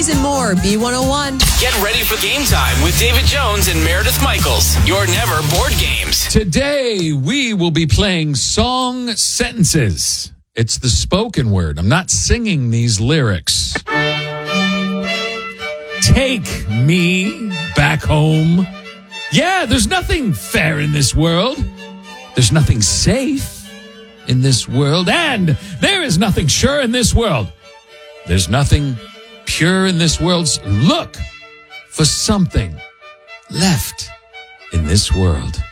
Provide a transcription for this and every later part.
and more. B101. Get ready for game time with David Jones and Meredith Michaels. Your never bored games. Today, we will be playing song sentences. It's the spoken word. I'm not singing these lyrics. Take me back home. Yeah, there's nothing fair in this world. There's nothing safe in this world. And there is nothing sure in this world. There's nothing pure in this world. Look for something left in this world.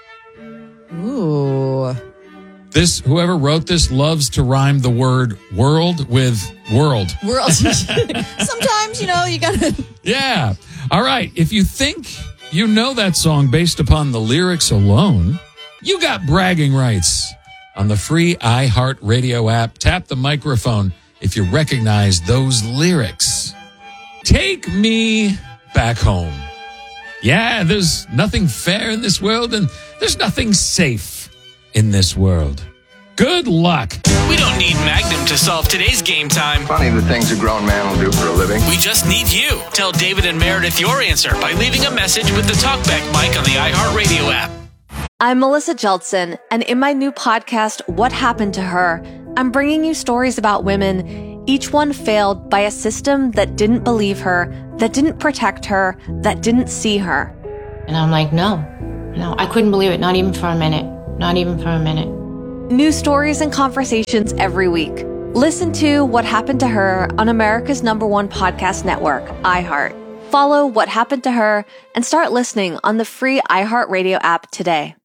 Ooh. Whoever wrote this loves to rhyme the word world with world. World. Sometimes, you gotta... Yeah. All right. If you think you know that song based upon the lyrics alone, you got bragging rights. On the free iHeartRadio app, tap the microphone if you recognize those lyrics. Take me back home. Yeah, there's nothing fair in this world, and there's nothing safe in this world. Good luck. We don't need Magnum to solve today's game time. Funny the things a grown man will do for a living. We just need you. Tell David and Meredith your answer by leaving a message with the TalkBack mic on the iHeartRadio app. I'm Melissa Jeltsin, and in my new podcast, What Happened to Her, I'm bringing you stories about women, each one failed by a system that didn't believe her, that didn't protect her, that didn't see her. And I'm like, no, I couldn't believe it, not even for a minute. Not even for a minute. New stories and conversations every week. Listen to What Happened to Her on America's #1 podcast network, iHeart. Follow What Happened to Her and start listening on the free iHeartRadio app today.